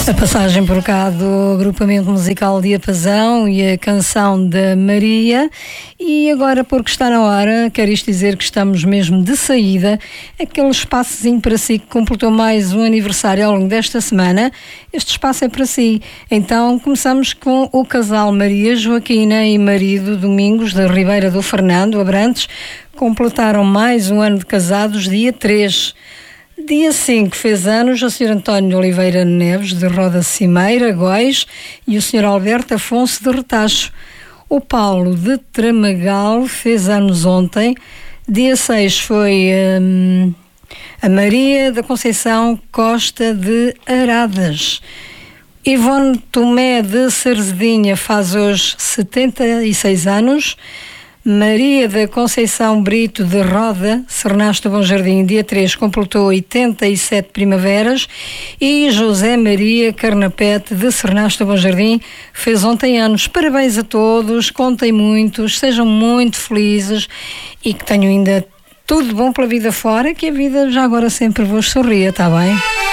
A passagem por cá do agrupamento musical Diapasão e a canção da Maria. E agora, porque está na hora, quero isto dizer que estamos mesmo de saída. Aquele espaçozinho para si que completou mais um aniversário ao longo desta semana, este espaço é para si. Então começamos com o casal Maria Joaquina e marido Domingos da Ribeira do Fernando Abrantes. Completaram mais um ano de casados, dia 3. Dia 5 fez anos o Sr. António Oliveira Neves, de Roda Cimeira, Góis, e o Sr. Alberto Afonso, de Retacho. O Paulo, de Tramagal, fez anos ontem. Dia 6 foi a Maria da Conceição Costa, de Aradas. Ivone Tomé, de Sarzedinha, faz hoje 76 anos. Maria da Conceição Brito, de Roda, Sernasto Bom Jardim, dia 3, completou 87 primaveras. E José Maria Carnapete, de Sernasto Bom Jardim, fez ontem anos. Parabéns a todos, contem muitos, sejam muito felizes e que tenham ainda tudo bom pela vida fora, que a vida já agora sempre vos sorria, está bem?